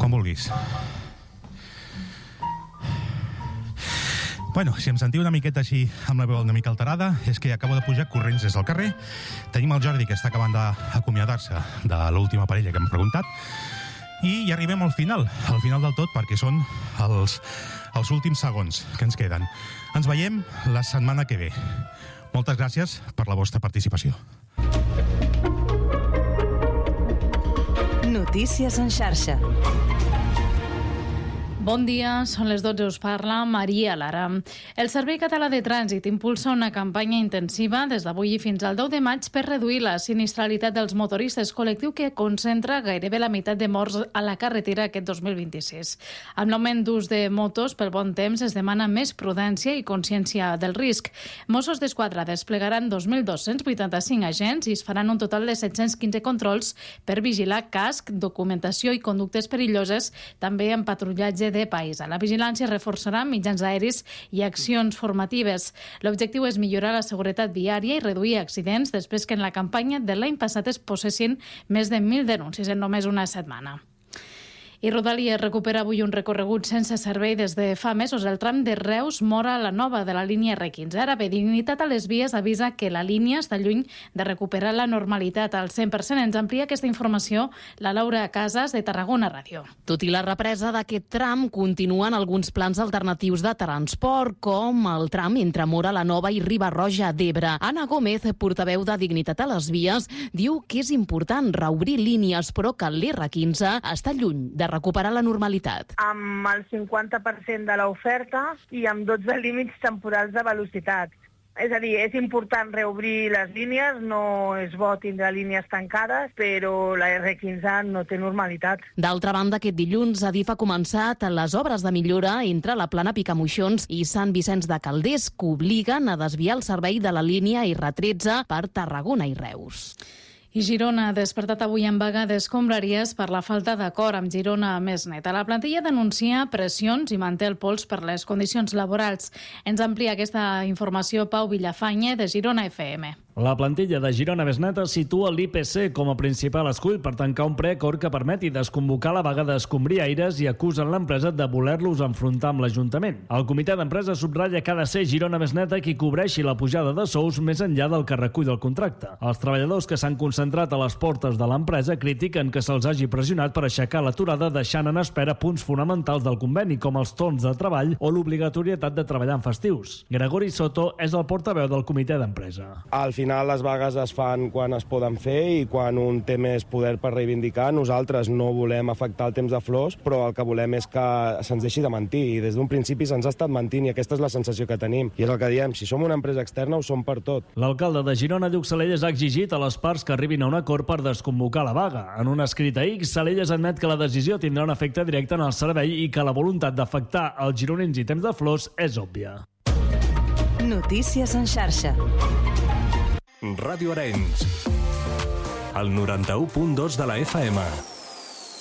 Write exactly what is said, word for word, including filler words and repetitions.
com vulguis. Bueno, si em sentiu una miqueta així amb la veu una mica alterada, és que acabo de pujar corrents des del carrer. Tenim el Jordi, que està acabant d'acomiadar-se de l'última parella que hem preguntat, i ja arribem al final, al final del tot, perquè són els, els últims segons que ens queden. Ens veiem la setmana que ve. Moltes gràcies per la vostra participació. Notícies en xarxa. Bon dia, són les dotze, us parla Maria Lara. El Servei Català de Trànsit impulsa una campanya intensiva des d'avui fins al deu de maig per reduir la sinistralitat dels motoristes, col·lectiu que concentra gairebé la meitat de morts a la carretera aquest dos mil vint-i-sis. Amb l'augment d'ús de motos pel bon temps es demana més prudència i consciència del risc. Mossos d'Esquadra desplegaran dos mil dos-cents vuitanta-cinc agents i es faran un total de set-cents quinze controls per vigilar casc, documentació i conductes perilloses, també en patrullatge de de país. La vigilància reforçarà mitjans aeris i accions formatives. L'objectiu és millorar la seguretat viària i reduir accidents després que en la campanya de l'any passat es possessin més de mil denúncies en només una setmana. I Rodalies recupera avui un recorregut sense servei des de fa mesos. El tram de Reus-Móra la Nova de la línia R quinze. Ara bé, Dignitat a les Vies avisa que la línia està lluny de recuperar la normalitat al cent per cent. Ens amplia aquesta informació la Laura Casas, de Tarragona Ràdio. Tot i la represa d'aquest tram, continuen alguns plans alternatius de transport, com el tram entre Móra la Nova i Riba-roja d'Ebre. Anna Gómez, portaveu de Dignitat a les Vies, diu que és important reobrir línies, però que l'R quinze està lluny de recuperar la normalitat. Amb el cinquanta per cent de l'oferta i amb dotze límits temporals de velocitat. És a dir, és important reobrir les línies, no és bo tindre línies tancades, però la R quinze no té normalitat. D'altra banda, aquest dilluns Adif ha començat les obres de millora entre la plana Picamoixons i Sant Vicenç de Calders, que obliguen a desviar el servei de la línia R tretze per Tarragona i Reus. I Girona ha despertat avui en vaga d'escombraries per la falta d'acord amb Girona Més Neta. La plantilla denuncia pressions i manté el pols per les condicions laborals. Ens amplia aquesta informació Pau Villafanye, de Girona F M. La plantilla de Girona Més Neta situa l'I P C com a principal escull per tancar un preacord que permeti desconvocar la vaga d'escombriaires i acusen l'empresa de voler-los enfrontar amb l'Ajuntament. El comitè d'empresa subratlla que ha de ser Girona Més Neta qui cobreixi la pujada de sous més enllà del que recull el contracte. Els treballadors que s'han concentrat a les portes de l'empresa critiquen que se'ls hagi pressionat per aixecar l'aturada, deixant en espera punts fonamentals del conveni, com els torns de treball o l'obligatorietat de treballar en festius. Gregori Soto és el portaveu del comitè d'empresa. Al final les vagues es fan quan es poden fer i quan un té més poder per reivindicar. Nosaltres no volem afectar el temps de flors, però el que volem és que se'ns deixi de mentir, i des d'un principi se'ns ha estat mentint i aquesta és la sensació que tenim. I és el que diem, si som una empresa externa ho som per tot. L'alcalde de Girona, Lluc Salelles, ha exigit a les parts que arribin a un acord per desconvocar la vaga. En un escrit a X, Salelles admet que la decisió tindrà un efecte directe en el servei i que la voluntat d'afectar els gironins i temps de flors és òbvia. Notícies en xarxa. Ràdio Arenys, el noranta-u punt dos de la F M.